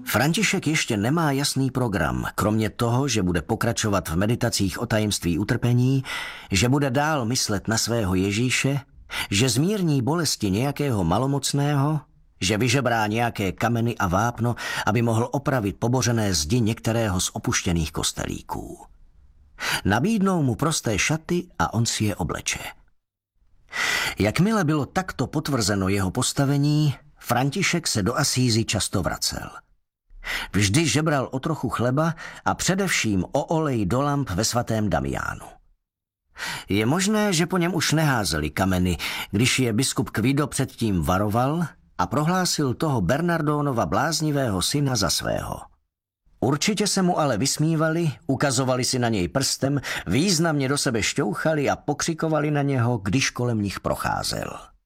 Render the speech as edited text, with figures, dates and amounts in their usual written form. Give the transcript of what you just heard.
František ještě nemá jasný program, kromě toho, že bude pokračovat v meditacích o tajemství utrpení, že bude dál myslet na svého Ježíše, že zmírní bolesti nějakého malomocného, že vyžebrá nějaké kameny a vápno, aby mohl opravit pobořené zdi některého z opuštěných kostelíků. Nabídnou mu prosté šaty a on si je obleče. Jakmile bylo takto potvrzeno jeho postavení, František se do Asízy často vracel. Vždy žebral o trochu chleba a především o olej do lamp ve svatém Damiánu. Je možné, že po něm už neházeli kameny, když je biskup Kvido předtím varoval a prohlásil toho Bernardónova bláznivého syna za svého. Určitě se mu ale vysmívali, ukazovali si na něj prstem, významně do sebe šťouchali a pokřikovali na něho, když kolem nich procházel.